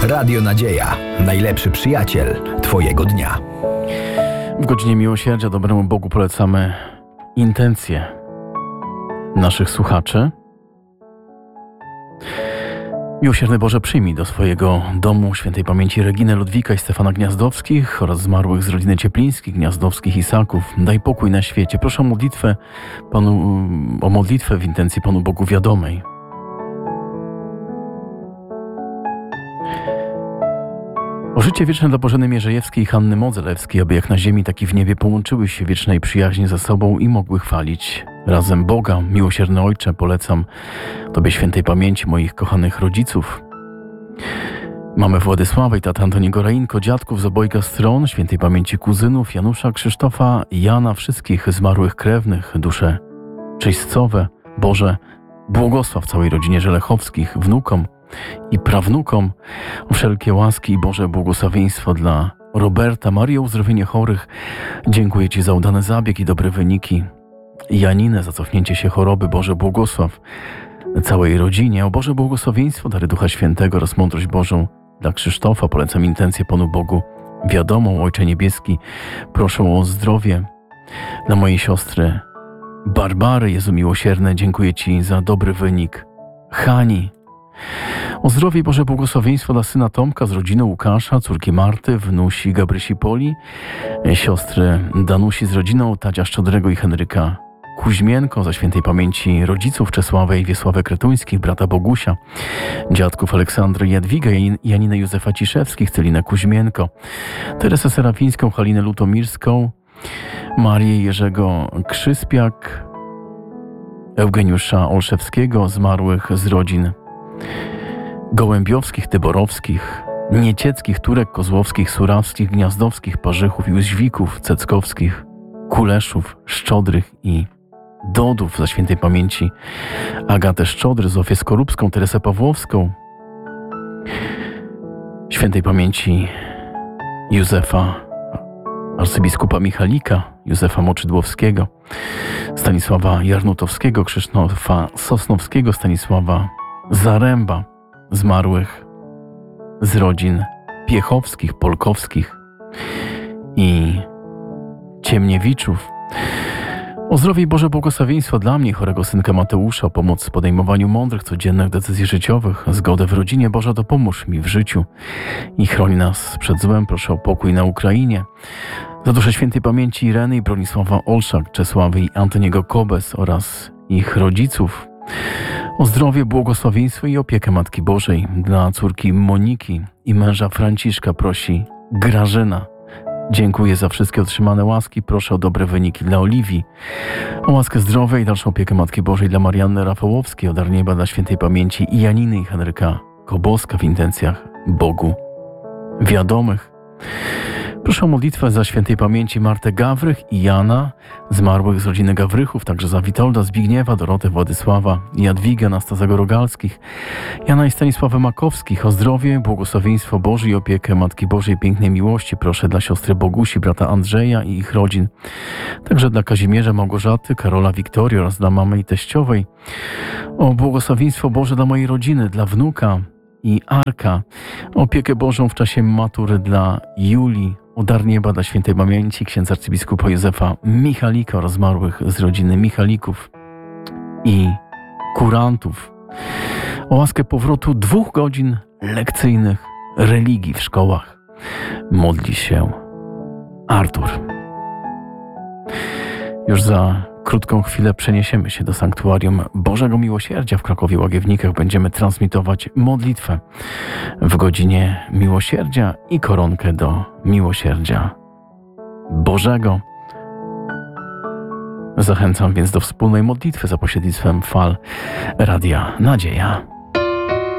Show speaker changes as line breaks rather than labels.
Radio Nadzieja. Najlepszy przyjaciel Twojego dnia.
W godzinie miłosierdzia dobremu Bogu polecamy intencje naszych słuchaczy. Miłosierny Boże, przyjmij do swojego domu świętej pamięci Reginę Ludwika i Stefana Gniazdowskich oraz zmarłych z rodziny Cieplińskich, Gniazdowskich, Isaków. Daj pokój na świecie. Proszę o modlitwę w intencji Panu Bogu wiadomej. O życie wieczne dla Bożeny Mierzejewskiej i Hanny Modzelewskiej, aby jak na ziemi, tak i w niebie połączyły się wiecznej przyjaźni ze sobą i mogły chwalić razem Boga. Miłosierny Ojcze, polecam Tobie świętej pamięci moich kochanych rodziców. Mamy Władysławę i tata Antoniego Rainko, dziadków z obojga stron, świętej pamięci kuzynów Janusza, Krzysztofa, Jana, wszystkich zmarłych krewnych, dusze czyśćcowe. Boże, błogosław całej rodzinie Żelechowskich, wnukom i prawnukom, o wszelkie łaski i Boże błogosławieństwo dla Roberta, Marii, o uzdrowienie chorych. Dziękuję Ci za udany zabieg i dobre wyniki. Janinę za cofnięcie się choroby. Boże, błogosław całej rodzinie. O Boże błogosławieństwo, dary Ducha Świętego oraz mądrość Bożą dla Krzysztofa. Polecam intencję Panu Bogu wiadomą. Ojcze Niebieski, proszę o zdrowie dla mojej siostry Barbary. Jezu miłosierny, dziękuję Ci za dobry wynik. Hani, o zdrowie i Boże błogosławieństwo dla syna Tomka z rodziny Łukasza, córki Marty, wnusi Gabrysi Poli, siostry Danusi z rodziną Tadzia Szczodrego i Henryka Kuźmienko, za świętej pamięci rodziców Czesławę i Wiesławę Kretuńskich, brata Bogusia, dziadków Aleksandry i Jadwigę, Janinę Józefa Ciszewskich, Celinę Kuźmienko, Teresę Serafińską, Halinę Lutomirską, Marię Jerzego Krzyspiak, Eugeniusza Olszewskiego, zmarłych z rodzin Gołębiowskich, Tyborowskich, Niecieckich, Turek, Kozłowskich, Surawskich, Gniazdowskich, Parzychów, Jóźwików, Ceckowskich, Kuleszów, Szczodrych i Dodów, za świętej pamięci Agatę Szczodry, Zofię Skorupską, Teresę Pawłowską, świętej pamięci Józefa arcybiskupa Michalika, Józefa Moczydłowskiego, Stanisława Jarnutowskiego, Krzysztofa Sosnowskiego, Stanisława Zaręba, zmarłych z rodzin Piechowskich, Polkowskich i Ciemniewiczów. O zdrowie i Boże błogosławieństwo dla mnie, chorego synka Mateusza, o pomoc w podejmowaniu mądrych, codziennych decyzji życiowych, zgodę w rodzinie. Boże, dopomóż mi w życiu i chroń nas przed złem. Proszę o pokój na Ukrainie. Za duszę świętej pamięci Ireny i Bronisława Olszak, Czesławy i Antoniego Kobes oraz ich rodziców. O zdrowie, błogosławieństwo i opiekę Matki Bożej dla córki Moniki i męża Franciszka prosi Grażyna. Dziękuję za wszystkie otrzymane łaski. Proszę o dobre wyniki dla Oliwii, o łaskę zdrowia i dalszą opiekę Matki Bożej dla Marianny Rafałowskiej, o dar nieba dla świętej pamięci i Janiny i Henryka Koboska w intencjach Bogu wiadomych. Proszę o modlitwę za świętej pamięci Martę Gawrych i Jana, zmarłych z rodziny Gawrychów, także za Witolda, Zbigniewa, Dorotę, Władysława, Jadwigę, Anastazego Rogalskich, Jana i Stanisławę Makowskich. O zdrowie, błogosławieństwo Boże i opiekę Matki Bożej pięknej miłości proszę dla siostry Bogusi, brata Andrzeja i ich rodzin, także dla Kazimierza, Małgorzaty, Karola, Wiktorii oraz dla mamy i teściowej. O błogosławieństwo Boże dla mojej rodziny, dla wnuka i Arka, opiekę Bożą w czasie matury dla Julii, o dar nieba dla świętej pamięci księdza arcybiskupa Józefa Michalika oraz zmarłych z rodziny Michalików i kurantów. O łaskę powrotu 2 godzin lekcyjnych religii w szkołach. Modli się Artur. Już za krótką chwilę przeniesiemy się do Sanktuarium Bożego Miłosierdzia w Krakowie Łagiewnikach. Będziemy transmitować modlitwę w godzinie miłosierdzia i koronkę do miłosierdzia Bożego. Zachęcam więc do wspólnej modlitwy za pośrednictwem fal Radia Nadzieja.